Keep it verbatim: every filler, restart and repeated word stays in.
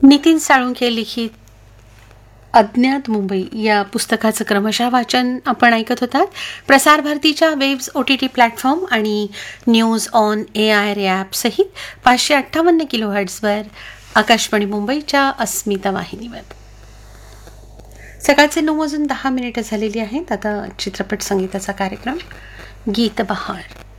नितीन साळुंखे लिखित अज्ञात मुंबई या पुस्तकाचं क्रमशः वाचन आपण ऐकत होतात. प्रसार भारतीच्या webs O T T platform आणि news on A I ray app सहित पाचशे अठ्ठावन्न किलो हर्ट्झवर आकाशवाणी मुंबईच्या अस्मिता वाहिनीवर. सकाळचे नऊ वाजून दहा मिनिटं झालेली आहेत. आता चित्रपट संगीताचा कार्यक्रम गीत बहार.